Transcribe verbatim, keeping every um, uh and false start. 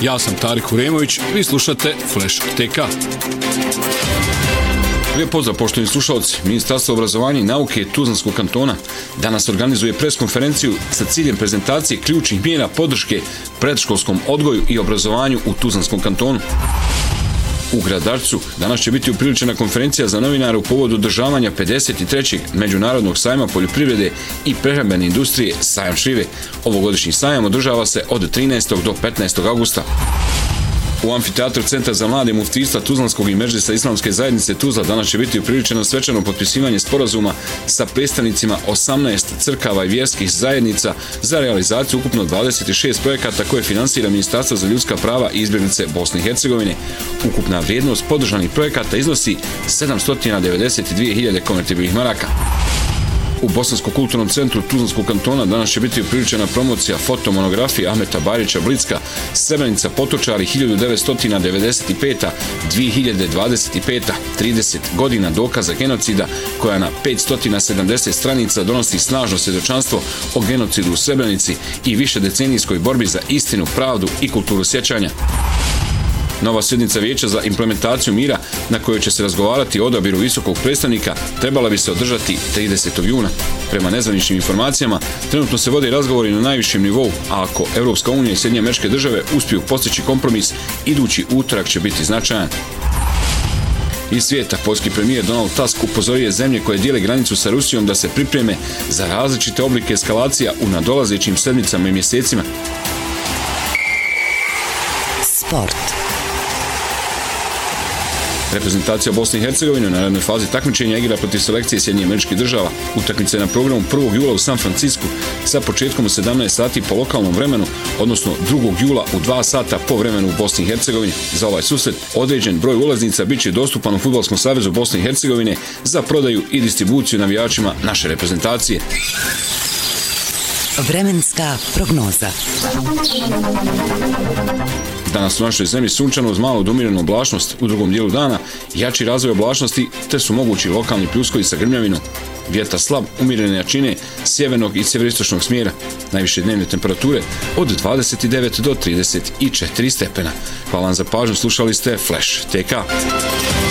Ja sam Tarik Uremović, vi slušate Flash T K. Lijep pozdrav, poštovani slušalci. Ministarstvo obrazovanja i nauke Tuzlanskog kantona danas organizuje preskonferenciju sa ciljem prezentacije ključnih mjera podrške predškolskom odgoju i obrazovanju u Tuzlanskom kantonu. U Gradarcu danas će biti upriličena konferencija za novinare u povodu održavanja pedeset trećeg Međunarodnog sajma poljoprivrede i prehrambene industrije Sajam šljive. Ovogodišnji sajam održava se od trinaestog do petnaestog augusta. U amfiteatru Centra za mlade muftijstva Tuzlanskog i Medžlisa Islamske zajednice Tuzla danas će biti upriličeno svečano potpisivanje sporazuma sa predstavnicima osamnaest crkava i vjerskih zajednica za realizaciju ukupno dvadeset šest projekata koje finansira Ministarstvo za ljudska prava i izbjeglice Bosne i Hercegovine. Ukupna vrijednost podržanih projekata iznosi sedamsto devedeset dvije hiljade konvertibilnih maraka. U Bosanskom kulturnom centru Tuzlanskog kantona danas će biti upriličena promocija fotomonografije Ahmeta Bajrića Blitzka Srebrenica Potočari hiljadu devetsto devedeset peta do dvije hiljade dvadeset peta. trideset godina dokaza genocida koja na petsto sedamdeset stranica donosi snažno svjedočanstvo o genocidu u Srebrenici i višedecenijskoj borbi za istinu, pravdu i kulturu sjećanja. Nova sjednica Vijeća za implementaciju mira na kojoj će se razgovarati o odabiru visokog predstavnika trebala bi se održati tridesetog juna. Prema nezvaničnim informacijama, trenutno se vode razgovori na najvišem nivou, a ako Europska unija i Sjedinjene Američke Države uspiju postići kompromis, idući utorak će biti značajan. Iz svijeta, poljski premijer Donald Tusk upozorio je zemlje koje dijele granicu sa Rusijom da se pripreme za različite oblike eskalacija u nadolazećim sedmicama i mjesecima. Sport. Reprezentacija Bosne i Hercegovine u narednoj fazi takmičenja igra protiv selekcije Sjedinjenih Američkih Država. Utakmica je na programu prvog jula u San Francisku sa početkom u sedamnaest sati po lokalnom vremenu, odnosno drugog jula u dva sata po vremenu u Bosni i Hercegovini. Za ovaj susret određen broj ulaznica bit će dostupan u Fudbalskom savezu Bosne i Hercegovine za prodaju i distribuciju navijačima naše reprezentacije. Vremenska prognoza. Danas u našoj zemlji sunčano uz malo domirenu oblačnost u drugom dijelu dana, jači razvoj oblačnosti te su mogući lokalni pljuskovi sa grmljavinom. Vjetar slab, umjerene jačine, sjevernog i sjeveristočnog smjera. Najviše dnevne temperature od dvadeset devet do trideset četiri stepena. Hvala vam za pažnju, slušali ste Flash T K.